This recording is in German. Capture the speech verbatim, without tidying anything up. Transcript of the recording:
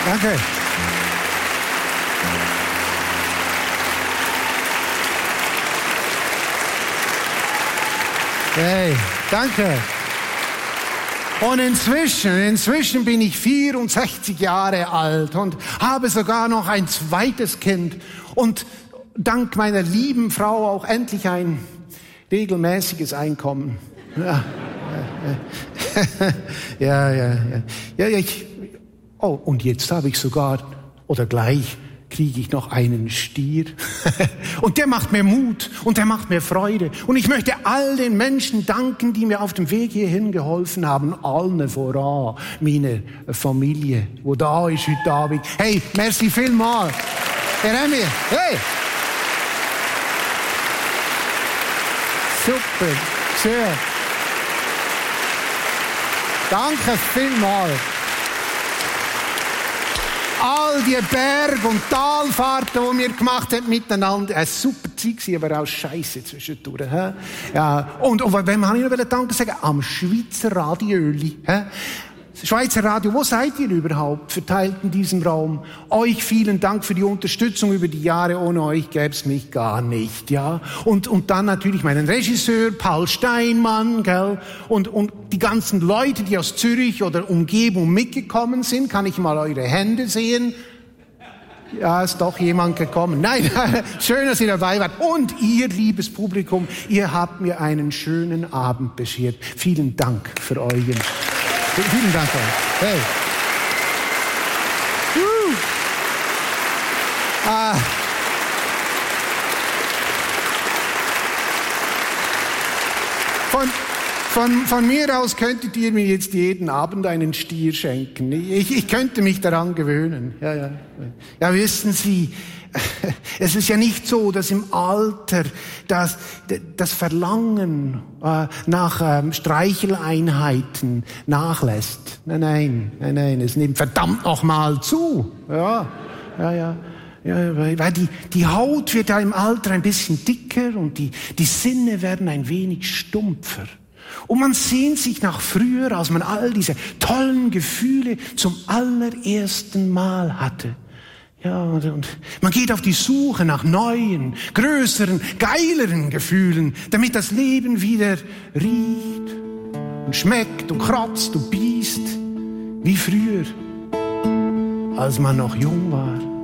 Danke. Hey, danke. Und inzwischen, inzwischen bin ich vierundsechzig Jahre alt und habe sogar noch ein zweites Kind und dank meiner lieben Frau auch endlich ein regelmäßiges Einkommen. Ja, ja, ja, ja. ja, ja ich, oh, und jetzt habe ich sogar, oder gleich, kriege ich noch einen Stier. Und der macht mir Mut und der macht mir Freude. Und ich möchte all den Menschen danken, die mir auf dem Weg hierhin geholfen haben. Allen voran, meine Familie, wo da ist heute Abend. Hey, merci vielmals. Herr Emmy, hey. Super, sehr. Danke vielmals. All die Berg- und Talfahrten, die wir gemacht haben miteinander. Eine super Zeit, aber auch Scheisse zwischendurch. He? Ja. Und, und wem habe ich noch Danke sagen? Am Schweizer Radiöli. Schweizer Radio, wo seid ihr überhaupt verteilt in diesem Raum? Euch vielen Dank für die Unterstützung über die Jahre. Ohne euch gäbe es mich gar nicht, ja. Und, und dann natürlich meinen Regisseur, Paul Steinmann, gell. Und, und die ganzen Leute, die aus Zürich oder Umgebung mitgekommen sind. Kann ich mal eure Hände sehen? Ja, ist doch jemand gekommen. Nein, schön, dass ihr dabei wart. Und ihr, liebes Publikum, ihr habt mir einen schönen Abend beschert. Vielen Dank für euren... Vielen Dank euch. Hey. Uh. Ah. Von, von, von mir aus könntet ihr mir jetzt jeden Abend einen Stier schenken. Ich, ich könnte mich daran gewöhnen. Ja, ja. Ja, wissen Sie, es ist ja nicht so, dass im Alter das, das Verlangen äh, nach ähm, Streicheleinheiten nachlässt. Nein, nein, nein, nein, es nimmt verdammt nochmal zu. Ja, ja, ja. Ja, weil, weil die, die Haut wird ja im Alter ein bisschen dicker und die, die Sinne werden ein wenig stumpfer. Und man sehnt sich nach früher, als man all diese tollen Gefühle zum allerersten Mal hatte. Ja, und man geht auf die Suche nach neuen, größeren, geileren Gefühlen, damit das Leben wieder riecht und schmeckt und kratzt und beißt, wie früher, als man noch jung war.